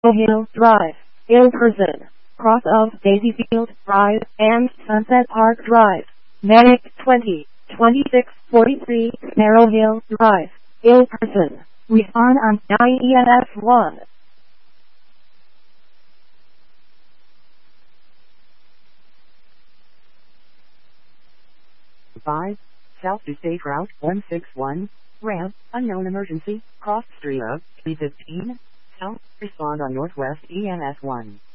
Hill Drive, Ilperson, cross of Daisyfield Drive and Sunset Park Drive, Manic 20, 2643, Sparrow Hill Drive, Ilperson. Respond on IENF1. 5, south to State Route 161, ramp, unknown emergency, cross street of E15, south, respond on Northwest ENS1.